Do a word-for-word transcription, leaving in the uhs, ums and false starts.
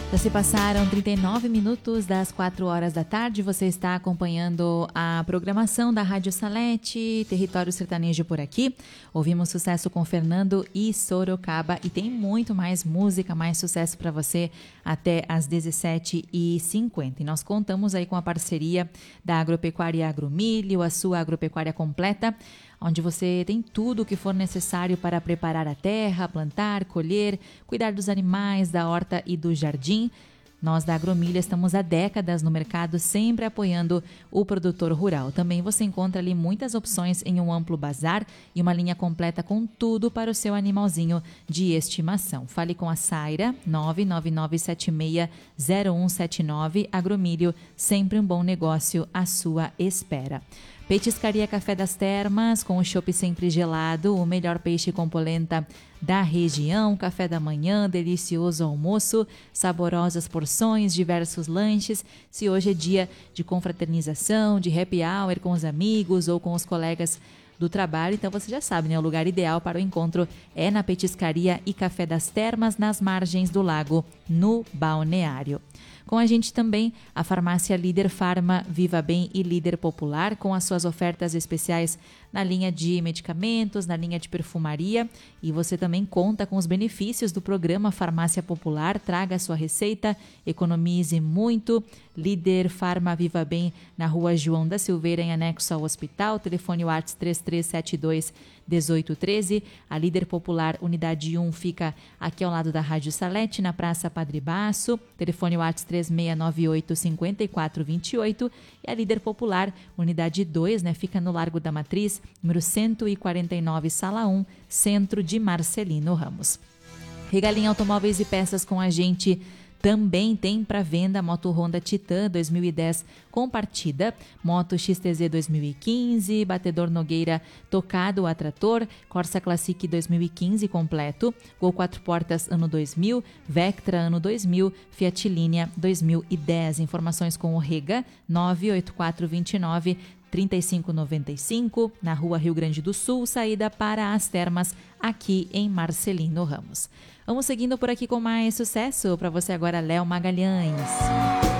Já se passaram trinta e nove minutos das quatro horas da tarde. Você está acompanhando a programação da Rádio Salete, Território Sertanejo por aqui. Ouvimos sucesso com Fernando e Sorocaba e tem muito mais música, mais sucesso para você até às dezessete e cinquenta. E nós contamos aí com a parceria da Agropecuária Agromilho, a sua agropecuária completa, onde você tem tudo o que for necessário para preparar a terra, plantar, colher, cuidar dos animais, da horta e do jardim. Nós da Agromilha estamos há décadas no mercado, sempre apoiando o produtor rural. Também você encontra ali muitas opções em um amplo bazar e uma linha completa com tudo para o seu animalzinho de estimação. Fale com a Saira, nove nove nove sete seis zero um sete nove. Agromilho, sempre um bom negócio à sua espera. Petiscaria Café das Termas, com o chopp sempre gelado, o melhor peixe com polenta da região, café da manhã, delicioso almoço, saborosas porções, diversos lanches. Se hoje é dia de confraternização, de happy hour com os amigos ou com os colegas do trabalho, então você já sabe, né? O lugar ideal para o encontro é na Petiscaria e Café das Termas, nas margens do lago, no Balneário. Com a gente também a farmácia Líder Farma, Viva Bem e Líder Popular, com as suas ofertas especiais na linha de medicamentos, na linha de perfumaria. E você também conta com os benefícios do programa Farmácia Popular. Traga a sua receita, economize muito. Líder Farma Viva Bem, na rua João da Silveira, em anexo ao hospital. Telefone WhatsApp três três sete dois um oito um três. A Líder Popular, unidade um, fica aqui ao lado da Rádio Salete, na Praça Padre Baço. Telefone WhatsApp três seis nove oito cinco quatro dois oito. E a Líder Popular, unidade dois, né, fica no Largo da Matriz, número cento e quarenta e nove, sala um, centro de Marcelino Ramos. Regalinha Automóveis e Peças com a gente. Também tem para venda moto Honda Titan dois mil e dez com partida, moto X T Z dois mil e quinze, batedor Nogueira tocado a trator, Corsa Classic dois mil e quinze completo, Gol quatro portas ano dois mil, Vectra ano dois mil, Fiat Linea dois mil e dez. Informações com o Rega nove oito quatro dois nove trinta e cinco noventa e cinco, na Rua Rio Grande do Sul, saída para as Termas, aqui em Marcelino Ramos. Vamos seguindo por aqui com mais sucesso para você agora, Léo Magalhães.